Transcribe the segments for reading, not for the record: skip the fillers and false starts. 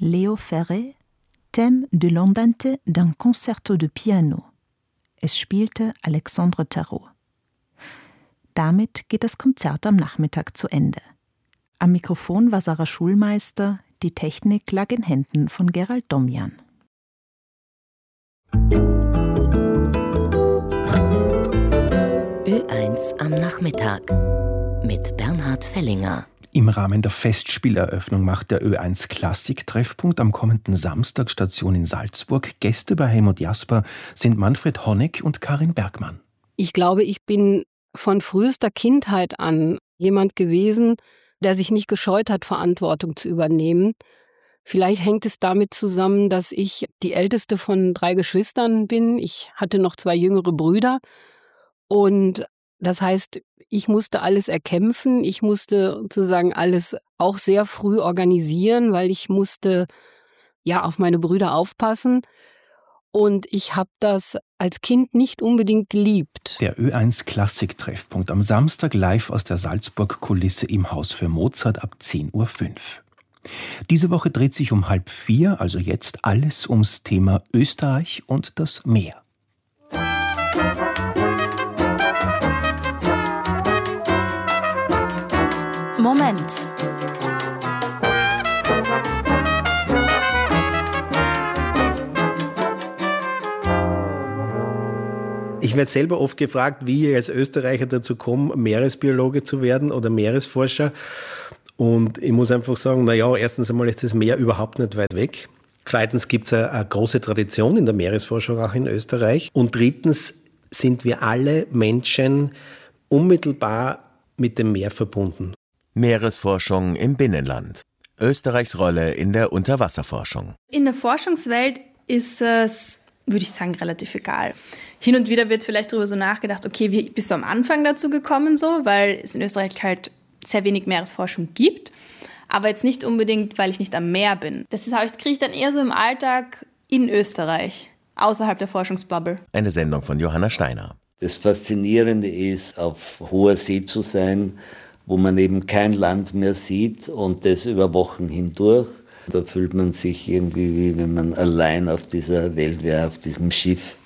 Leo Ferré, Thème de l'Andante d'un Concerto de Piano. Es spielte Alexandre Tarot. Damit geht das Konzert am Nachmittag zu Ende. Am Mikrofon war Sarah Schulmeister, die Technik lag in Händen von Gerald Domjan. Ö1 am Nachmittag mit Bernhard Fellinger. Im Rahmen der Festspieleröffnung macht der Ö1 Klassik-Treffpunkt am kommenden Samstag Station in Salzburg. Gäste bei Helmut Jasper sind Manfred Honeck und Karin Bergmann. Ich glaube, ich bin von frühester Kindheit an jemand gewesen, der sich nicht gescheut hat, Verantwortung zu übernehmen. Vielleicht hängt es damit zusammen, dass ich die älteste von 3 Geschwistern bin. Ich hatte noch 2 jüngere Brüder. Und das heißt, ich musste alles erkämpfen. Ich musste sozusagen alles auch sehr früh organisieren, weil ich musste ja auf meine Brüder aufpassen. Und ich habe das als Kind nicht unbedingt geliebt. Der Ö1 Klassik-Treffpunkt am Samstag live aus der Salzburg-Kulisse im Haus für Mozart ab 10.05 Uhr. Diese Woche dreht sich um 3:30, also jetzt alles ums Thema Österreich und das Meer. Moment. Ich werde selber oft gefragt, wie ich als Österreicher dazu komme, Meeresbiologe zu werden oder Meeresforscher. Und ich muss einfach sagen, erstens einmal ist das Meer überhaupt nicht weit weg. Zweitens gibt es eine große Tradition in der Meeresforschung auch in Österreich. Und drittens sind wir alle Menschen unmittelbar mit dem Meer verbunden. Meeresforschung im Binnenland. Österreichs Rolle in der Unterwasserforschung. In der Forschungswelt ist es, würde ich sagen, relativ egal. Hin und wieder wird vielleicht darüber so nachgedacht, okay, wie bist du am Anfang dazu gekommen so, weil es in Österreich halt sehr wenig Meeresforschung gibt, aber jetzt nicht unbedingt, weil ich nicht am Meer bin. Das kriege ich dann eher so im Alltag in Österreich, außerhalb der Forschungsbubble. Eine Sendung von Johanna Steiner. Das Faszinierende ist, auf hoher See zu sein, wo man eben kein Land mehr sieht und das über Wochen hindurch. Da fühlt man sich irgendwie, wie wenn man allein auf dieser Welt wäre, auf diesem Schiff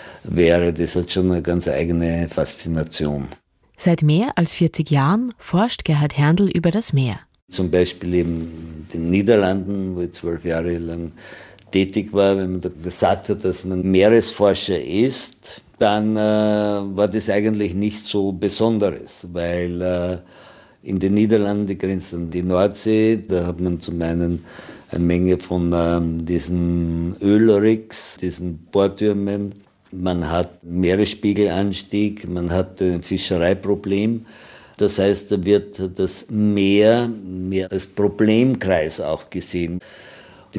wäre. Das hat schon eine ganz eigene Faszination. Seit mehr als 40 Jahren forscht Gerhard Herndl über das Meer. Zum Beispiel eben in den Niederlanden, wo ich 12 Jahre lang tätig war. Wenn man da gesagt hat, dass man Meeresforscher ist, dann war das eigentlich nicht so Besonderes, weil in den Niederlanden, die grenzen an die Nordsee, da hat man zum einen eine Menge von diesen Ölrigs, diesen Bohrtürmen. Man hat Meeresspiegelanstieg, man hat ein Fischereiproblem. Das heißt, da wird das Meer mehr als Problemkreis auch gesehen. Die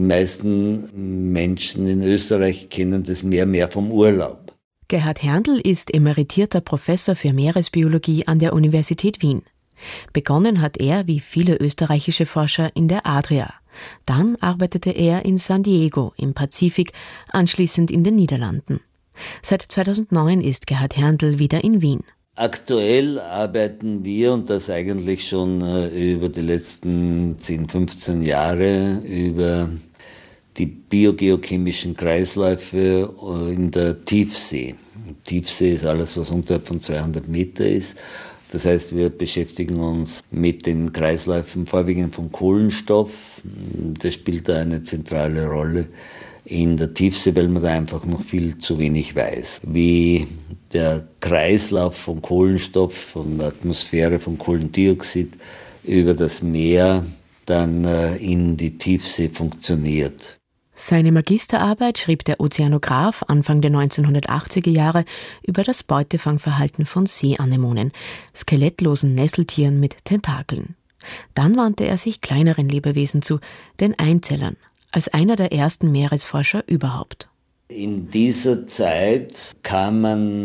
meisten Menschen in Österreich kennen das Meer mehr vom Urlaub. Gerhard Herndl ist emeritierter Professor für Meeresbiologie an der Universität Wien. Begonnen hat er, wie viele österreichische Forscher, in der Adria. Dann arbeitete er in San Diego im Pazifik, anschließend in den Niederlanden. Seit 2009 ist Gerhard Herndl wieder in Wien. Aktuell arbeiten wir, und das eigentlich schon über die letzten 10, 15 Jahre, über die biogeochemischen Kreisläufe in der Tiefsee. Tiefsee ist alles, was unterhalb von 200 Meter ist. Das heißt, wir beschäftigen uns mit den Kreisläufen vorwiegend von Kohlenstoff. Das spielt da eine zentrale Rolle in der Tiefsee, weil man da einfach noch viel zu wenig weiß. Wie der Kreislauf von Kohlenstoff, von der Atmosphäre, von Kohlendioxid über das Meer dann in die Tiefsee funktioniert. Seine Magisterarbeit schrieb der Ozeanograph Anfang der 1980er Jahre über das Beutefangverhalten von Seeanemonen, skelettlosen Nesseltieren mit Tentakeln. Dann wandte er sich kleineren Lebewesen zu, den Einzellern, als einer der ersten Meeresforscher überhaupt. In dieser Zeit kam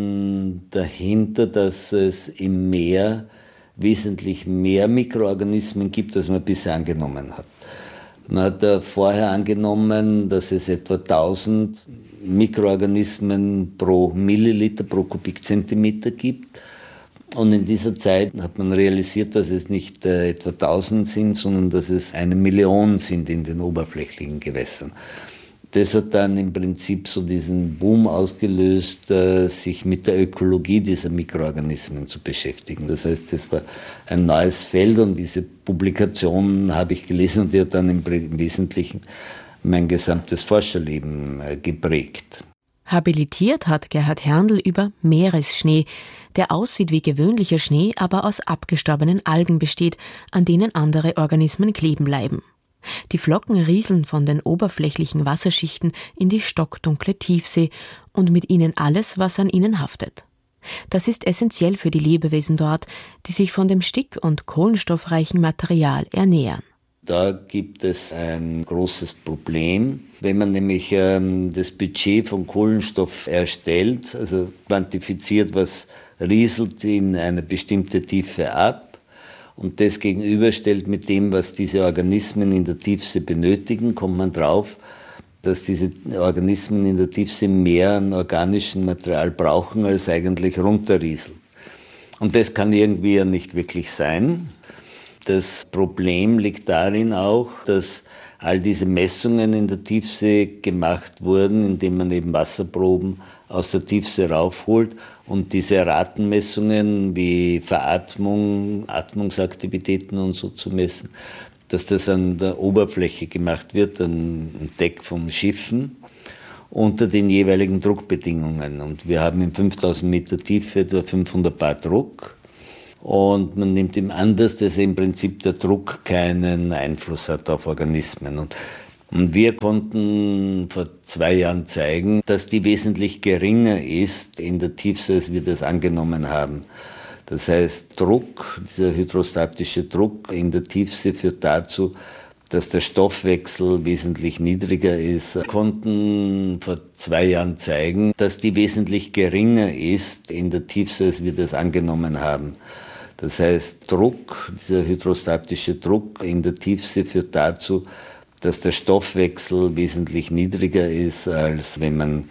man dahinter, dass es im Meer wesentlich mehr Mikroorganismen gibt, als man bisher angenommen hat. Man hat vorher angenommen, dass es etwa 1000 Mikroorganismen pro Milliliter, pro Kubikzentimeter gibt. Und in dieser Zeit hat man realisiert, dass es nicht etwa 1000 sind, sondern dass es 1 Million sind in den oberflächlichen Gewässern. Das hat dann im Prinzip so diesen Boom ausgelöst, sich mit der Ökologie dieser Mikroorganismen zu beschäftigen. Das heißt, das war ein neues Feld und diese Publikation habe ich gelesen und die hat dann im Wesentlichen mein gesamtes Forscherleben geprägt. Habilitiert hat Gerhard Herndl über Meeresschnee, der aussieht wie gewöhnlicher Schnee, aber aus abgestorbenen Algen besteht, an denen andere Organismen kleben bleiben. Die Flocken rieseln von den oberflächlichen Wasserschichten in die stockdunkle Tiefsee und mit ihnen alles, was an ihnen haftet. Das ist essentiell für die Lebewesen dort, die sich von dem stick- und kohlenstoffreichen Material ernähren. Da gibt es ein großes Problem. Wenn man nämlich das Budget von Kohlenstoff erstellt, also quantifiziert, was rieselt in eine bestimmte Tiefe ab, und das gegenüberstellt mit dem, was diese Organismen in der Tiefsee benötigen, kommt man drauf, dass diese Organismen in der Tiefsee mehr an organischem Material brauchen, als eigentlich runterrieseln. Und das kann irgendwie ja nicht wirklich sein. Das Problem liegt darin auch, dass all diese Messungen in der Tiefsee gemacht wurden, indem man eben Wasserproben aus der Tiefsee raufholt und diese Ratenmessungen wie Veratmung, Atmungsaktivitäten und so zu messen, dass das an der Oberfläche gemacht wird, an Deck von Schiffen, unter den jeweiligen Druckbedingungen. Und wir haben in 5000 Meter Tiefe etwa 500 Bar Druck. Und man nimmt ihm an, dass im Prinzip der Druck keinen Einfluss hat auf Organismen. Und wir konnten vor 2 Jahren zeigen, dass die wesentlich geringer ist in der Tiefsee, als wir das angenommen haben. Das heißt, Druck, dieser hydrostatische Druck in der Tiefsee führt dazu, dass der Stoffwechsel wesentlich niedriger ist. Wir konnten vor 2 Jahren zeigen, dass die wesentlich geringer ist in der Tiefsee, als wir das angenommen haben. Das heißt, Druck, dieser hydrostatische Druck in der Tiefsee führt dazu, dass der Stoffwechsel wesentlich niedriger ist, als wenn man